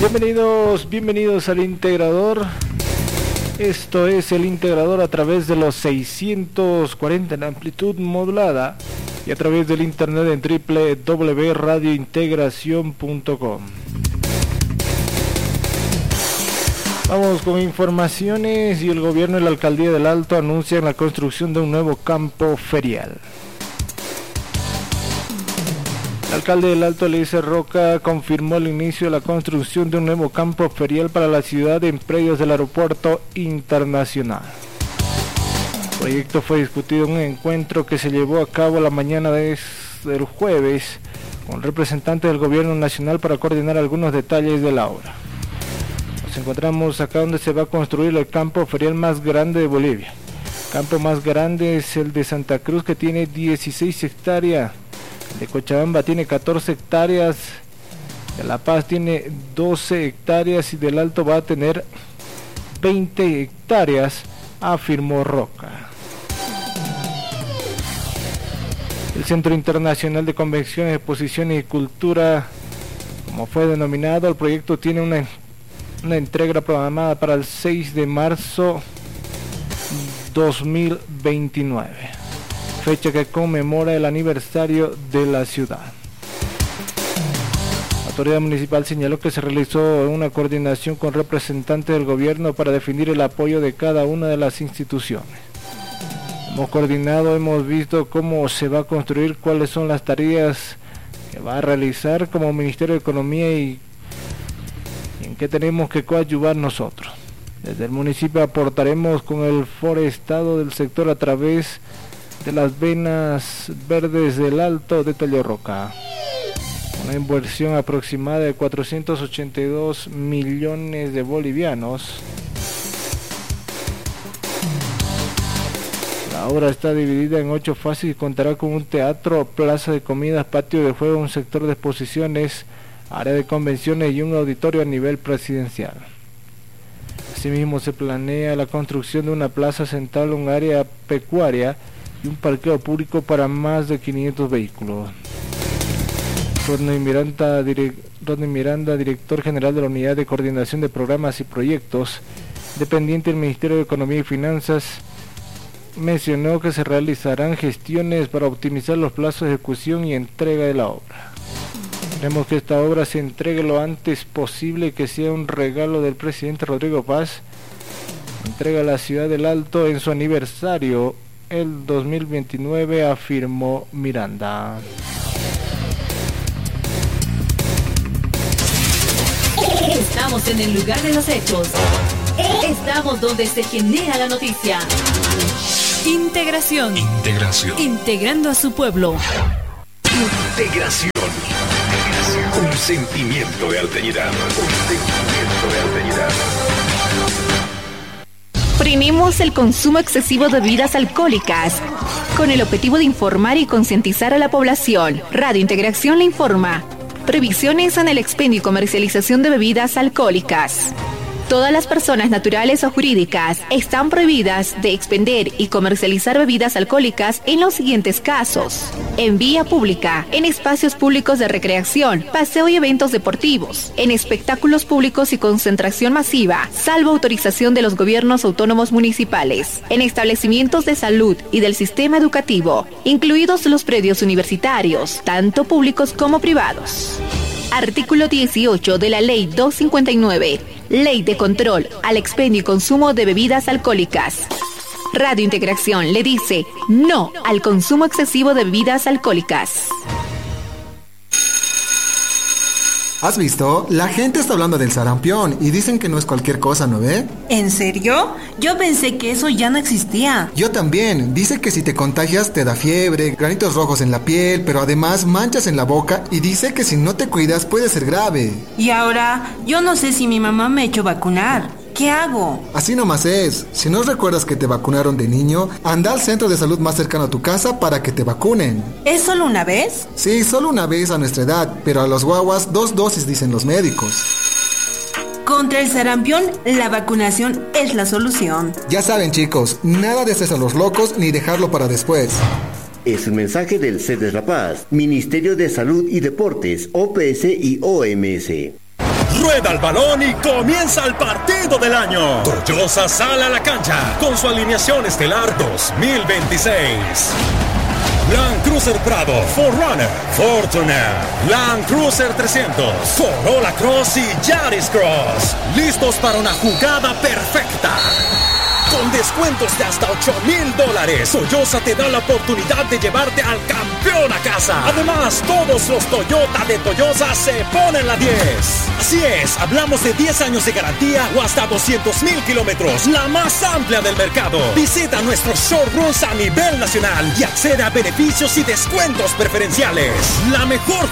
Bienvenidos al Integrador. Esto es el Integrador a través de los 640 en amplitud modulada y a través del internet en www.radiointegracion.com. Vamos con informaciones. Y el gobierno y la alcaldía del Alto anuncian la construcción de un nuevo campo ferial. El alcalde del Alto, Eliezer Roca, confirmó el inicio de la construcción de un nuevo campo ferial para la ciudad en predios del aeropuerto internacional. El proyecto fue discutido en un encuentro que se llevó a cabo la mañana del jueves con representantes del gobierno nacional para coordinar algunos detalles de la obra. Nos encontramos acá donde se va a construir el campo ferial más grande de Bolivia. El campo más grande es el de Santa Cruz, que tiene 16 hectáreas. De Cochabamba tiene 14 hectáreas, de La Paz tiene 12 hectáreas y del Alto va a tener 20 hectáreas, afirmó Roca. El Centro Internacional de Convenciones, Exposiciones y Cultura, como fue denominado, el proyecto tiene una entrega programada para el 6 de marzo 2029. Fecha que conmemora el aniversario de la ciudad. La autoridad municipal señaló que se realizó una coordinación con representantes del gobierno para definir el apoyo de cada una de las instituciones. Hemos coordinado, hemos visto cómo se va a construir, cuáles son las tareas que va a realizar como Ministerio de Economía y en qué tenemos que coadyuvar nosotros. Desde el municipio aportaremos con el forestado del sector a través de las venas verdes del Alto, detalló Roca. Una inversión aproximada de 482 millones de bolivianos. La obra está dividida en 8 fases y contará con un teatro, plaza de comidas, patio de juego, un sector de exposiciones, área de convenciones y un auditorio a nivel presidencial. Asimismo, se planea la construcción de una plaza central, un área pecuaria y un parqueo público para más de 500 vehículos. Rodney Miranda, director general de la Unidad de Coordinación de Programas y Proyectos, dependiente del Ministerio de Economía y Finanzas, mencionó que se realizarán gestiones para optimizar los plazos de ejecución y entrega de la obra. Queremos que esta obra se entregue lo antes posible y que sea un regalo del presidente Rodrigo Paz. Entrega a la ciudad del Alto en su aniversario el 2029, afirmó Miranda. Estamos en el lugar de los hechos. Estamos donde se genera la noticia. Integración. Integrando a su pueblo. Integración. Un sentimiento de alteridad. Prohibimos el consumo excesivo de bebidas alcohólicas con el objetivo de informar y concientizar a la población. Radio Integración le informa. Prohibiciones en el expendio y comercialización de bebidas alcohólicas. Todas las personas naturales o jurídicas están prohibidas de expender y comercializar bebidas alcohólicas en los siguientes casos: en vía pública, en espacios públicos de recreación, paseo y eventos deportivos, en espectáculos públicos y concentración masiva, salvo autorización de los gobiernos autónomos municipales, en establecimientos de salud y del sistema educativo, incluidos los predios universitarios, tanto públicos como privados. Artículo 18 de la Ley 259, Ley de Control al Expendio y Consumo de Bebidas Alcohólicas. Radio Integración le dice no al consumo excesivo de bebidas alcohólicas. ¿Has visto? La gente está hablando del sarampión y dicen que no es cualquier cosa, ¿no ve? ¿En serio? Yo pensé que eso ya no existía. Yo también. Dice que si te contagias te da fiebre, granitos rojos en la piel, pero además manchas en la boca, y dice que si no te cuidas puede ser grave. Y ahora, yo no sé si mi mamá me ha hecho vacunar. ¿Qué hago? Así nomás es. Si no recuerdas que te vacunaron de niño, anda al centro de salud más cercano a tu casa para que te vacunen. ¿Es solo una vez? Sí, solo una vez a nuestra edad, pero a los guaguas 2 dosis dicen los médicos. Contra el sarampión, la vacunación es la solución. Ya saben, chicos, nada de hacer a los locos ni dejarlo para después. Es un mensaje del CEDES La Paz, Ministerio de Salud y Deportes, OPS y OMS. rueda el balón y comienza el partido del año. Toyosa sale a la cancha con su alineación estelar 2026. Land Cruiser Prado, 4Runner, Fortuner, Land Cruiser 300, Corolla Cross y Yaris Cross. Listos para una jugada perfecta. Con descuentos de hasta $8,000, Toyosa te da la oportunidad de llevarte al campeón a casa. Además, todos los Toyota de Toyosa se ponen la 10. Así es, hablamos de 10 años de garantía o hasta 200,000 kilómetros, la más amplia del mercado. Visita nuestros showrooms a nivel nacional y accede a beneficios y descuentos preferenciales. La mejor